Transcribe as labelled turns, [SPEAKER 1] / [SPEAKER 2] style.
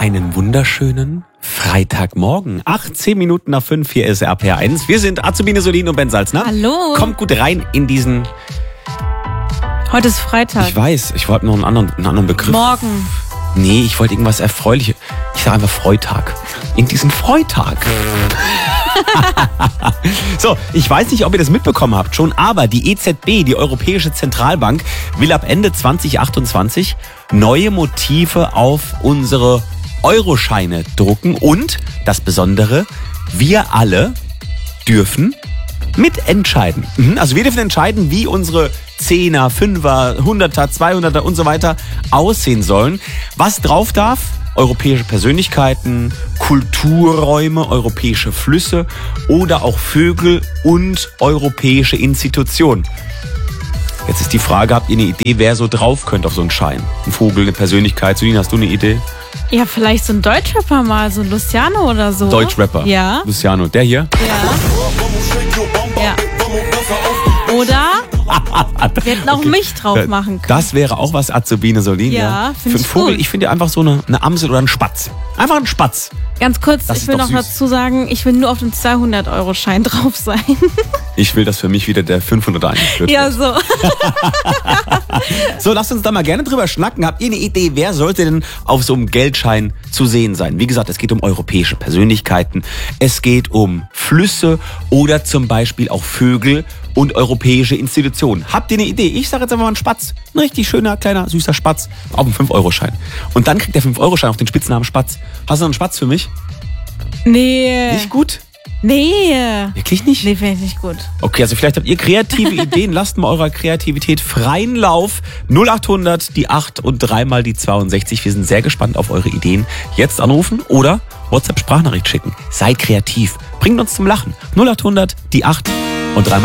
[SPEAKER 1] Einen wunderschönen Freitagmorgen. 18 Minuten nach 5, hier ist RPR1. Wir sind Azubine Solin und Ben Salzner.
[SPEAKER 2] Hallo.
[SPEAKER 1] Kommt gut rein in diesen...
[SPEAKER 2] Heute ist Freitag.
[SPEAKER 1] Ich weiß, ich wollte noch einen anderen Begriff.
[SPEAKER 2] Morgen.
[SPEAKER 1] Nee, ich wollte irgendwas Erfreuliches. Ich sage einfach Freitag. In diesen Freitag. So, ich weiß nicht, ob ihr das mitbekommen habt schon, aber die EZB, die Europäische Zentralbank, will ab Ende 2028 neue Motive auf unsere Euroscheine drucken. Und das Besondere, wir alle dürfen mitentscheiden. Also wir dürfen entscheiden, wie unsere 10er, 5er, 100er, 200er und so weiter aussehen sollen. Was drauf darf? Europäische Persönlichkeiten, Kulturräume, europäische Flüsse oder auch Vögel und europäische Institutionen. Jetzt ist die Frage, habt ihr eine Idee, wer so drauf könnte auf so einen Schein? Ein Vogel, eine Persönlichkeit. Solina, hast du eine Idee?
[SPEAKER 2] Ja, vielleicht so ein Deutschrapper mal, so ein Luciano oder so.
[SPEAKER 1] Deutschrapper?
[SPEAKER 2] Ja.
[SPEAKER 1] Luciano, der hier?
[SPEAKER 2] Ja. Ja. Oder? Wir hätten auch mich drauf machen können.
[SPEAKER 1] Das wäre auch was, Azubine Solin.
[SPEAKER 2] Ja,
[SPEAKER 1] Für einen Vogel, ich finde einfach so eine Amsel oder ein Spatz. Einfach ein Spatz.
[SPEAKER 2] Ganz kurz,
[SPEAKER 1] Das
[SPEAKER 2] ich
[SPEAKER 1] ist
[SPEAKER 2] will
[SPEAKER 1] doch
[SPEAKER 2] noch
[SPEAKER 1] süß.
[SPEAKER 2] dazu sagen, ich will nur auf dem 200-Euro-Schein drauf sein.
[SPEAKER 1] Ich will, dass für mich wieder der 500er eingeführt
[SPEAKER 2] Ja,
[SPEAKER 1] wird.
[SPEAKER 2] so.
[SPEAKER 1] So, lasst uns da mal gerne drüber schnacken. Habt ihr eine Idee, wer sollte denn auf so einem Geldschein zu sehen sein? Wie gesagt, es geht um europäische Persönlichkeiten, es geht um Flüsse oder zum Beispiel auch Vögel und europäische Institutionen. Habt ihr eine Idee? Ich sage jetzt einfach mal einen Spatz. Ein richtig schöner, kleiner, süßer Spatz auf dem 5-Euro-Schein. Und dann kriegt der 5-Euro-Schein auch den Spitznamen Spatz. Hast du noch einen Spatz für mich?
[SPEAKER 2] Nee.
[SPEAKER 1] Nicht gut?
[SPEAKER 2] Nee.
[SPEAKER 1] Wirklich nicht?
[SPEAKER 2] Nee, finde ich nicht gut.
[SPEAKER 1] Okay, also vielleicht habt ihr kreative Ideen. Lasst mal eurer Kreativität freien Lauf. 0800, die 8 und 3 mal die 62. Wir sind sehr gespannt auf eure Ideen. Jetzt anrufen oder WhatsApp-Sprachnachricht schicken. Seid kreativ. Bringt uns zum Lachen. 0800, die 8 und 3 mal